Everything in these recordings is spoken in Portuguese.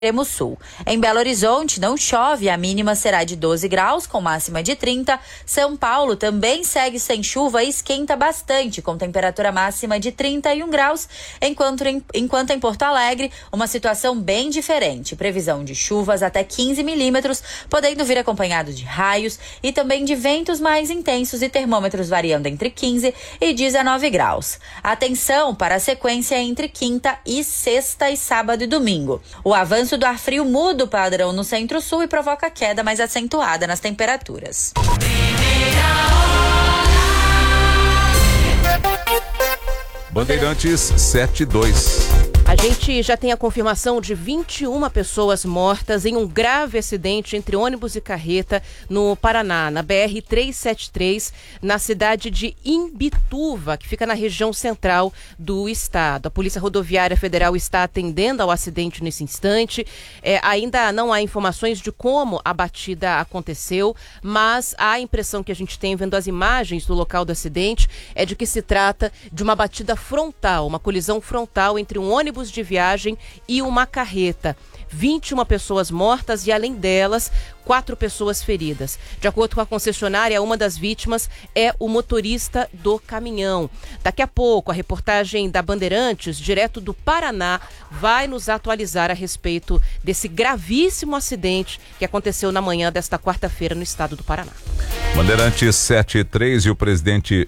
extremo sul. Em Belo Horizonte não chove, a mínima será de 12 graus, com máxima de 30. São Paulo também segue sem chuva e esquenta bastante, com temperatura máxima de 31 graus, enquanto em Porto Alegre, uma situação bem diferente. Previsão de chuvas até 15 milímetros, podendo vir acompanhado de raios e também de ventos mais intensos e termômetros variando entre 15 e 19 graus. Atenção para a sequência entre quinta e sexta e sábado e domingo. O avanço do ar frio muda o padrão no centro-sul e provoca queda mais acentuada nas temperaturas. Bandeirantes 72. A gente já tem a confirmação de 21 pessoas mortas em um grave acidente entre ônibus e carreta no Paraná, na BR-373, na cidade de Imbituva, que fica na região central do estado. A Polícia Rodoviária Federal está atendendo ao acidente nesse instante. Ainda não há informações de como a batida aconteceu, mas a impressão que a gente tem vendo as imagens do local do acidente é de que se trata de uma batida frontal, uma colisão frontal entre um ônibus de viagem e uma carreta. 21 pessoas mortas e, além delas, 4 pessoas feridas. De acordo com a concessionária, uma das vítimas é o motorista do caminhão. Daqui a pouco, a reportagem da Bandeirantes, direto do Paraná, vai nos atualizar a respeito desse gravíssimo acidente que aconteceu na manhã desta quarta-feira no estado do Paraná. Bandeirantes 73 e o presidente...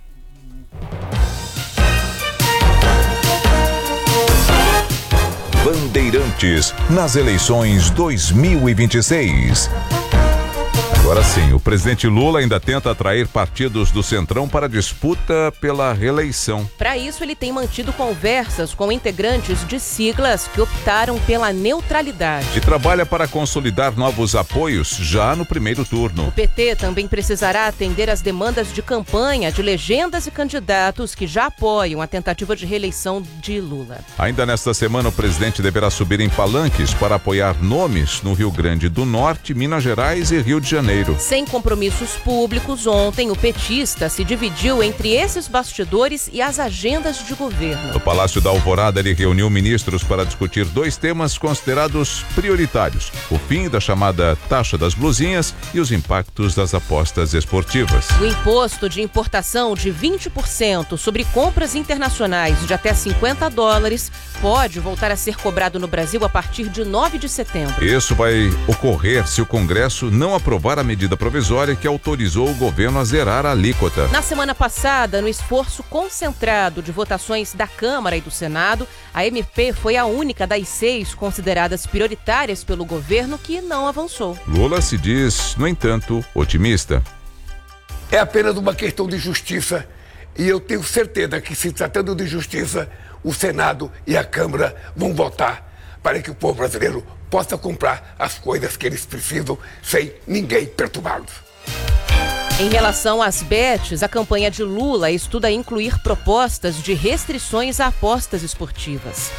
Bandeirantes nas eleições 2026. Agora sim, o presidente Lula ainda tenta atrair partidos do Centrão para a disputa pela reeleição. Para isso, ele tem mantido conversas com integrantes de siglas que optaram pela neutralidade. E trabalha para consolidar novos apoios já no primeiro turno. O PT também precisará atender às demandas de campanha de legendas e candidatos que já apoiam a tentativa de reeleição de Lula. Ainda nesta semana, o presidente deverá subir em palanques para apoiar nomes no Rio Grande do Norte, Minas Gerais e Rio de Janeiro. Sem compromissos públicos, ontem o petista se dividiu entre esses bastidores e as agendas de governo. No Palácio da Alvorada, ele reuniu ministros para discutir 2 temas considerados prioritários: o fim da chamada taxa das blusinhas e os impactos das apostas esportivas. O imposto de importação de 20% sobre compras internacionais de até $50 pode voltar a ser cobrado no Brasil a partir de 9 de setembro. Isso vai ocorrer se o Congresso não aprovar a medida provisória que autorizou o governo a zerar a alíquota. Na semana passada, no esforço concentrado de votações da Câmara e do Senado, a MP foi a única das 6 consideradas prioritárias pelo governo que não avançou. Lula se diz, no entanto, otimista. É apenas uma questão de justiça e eu tenho certeza que, se tratando de justiça, o Senado e a Câmara vão votar para que o povo brasileiro possa comprar as coisas que eles precisam sem ninguém perturbá-los. Em relação às bets, a campanha de Lula estuda incluir propostas de restrições a apostas esportivas.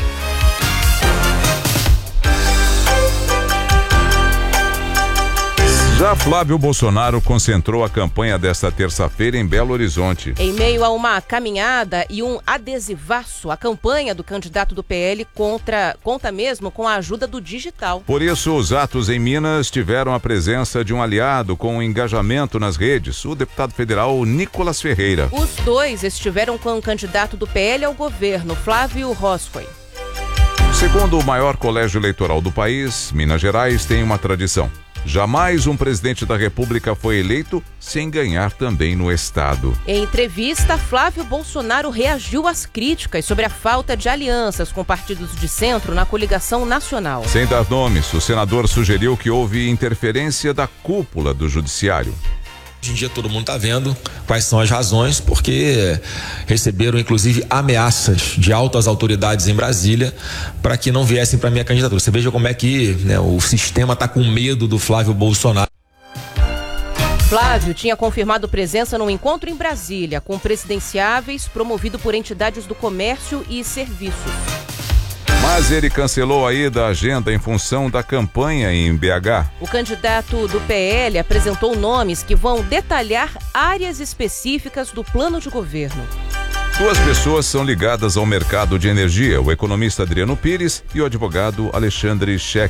Já Flávio Bolsonaro concentrou a campanha desta terça-feira em Belo Horizonte. Em meio a uma caminhada e um adesivaço, a campanha do candidato do PL conta mesmo com a ajuda do digital. Por isso, os atos em Minas tiveram a presença de um aliado com um engajamento nas redes, o deputado federal Nicolas Ferreira. Os 2 estiveram com o candidato do PL ao governo, Flávio Roscoe. Segundo o maior colégio eleitoral do país, Minas Gerais tem uma tradição. Jamais um presidente da República foi eleito sem ganhar também no estado. Em entrevista, Flávio Bolsonaro reagiu às críticas sobre a falta de alianças com partidos de centro na coligação nacional. Sem dar nomes, o senador sugeriu que houve interferência da cúpula do judiciário. Hoje em dia todo mundo está vendo quais são as razões, porque receberam inclusive ameaças de altas autoridades em Brasília para que não viessem para a minha candidatura. Você veja como é que o sistema está com medo do Flávio Bolsonaro. Flávio tinha confirmado presença num encontro em Brasília com presidenciáveis promovido por entidades do comércio e serviços. Mas ele cancelou a ida à agenda em função da campanha em BH. O candidato do PL apresentou nomes que vão detalhar áreas específicas do plano de governo. Duas pessoas são ligadas ao mercado de energia, o economista Adriano Pires e o advogado Alexandre Scheck.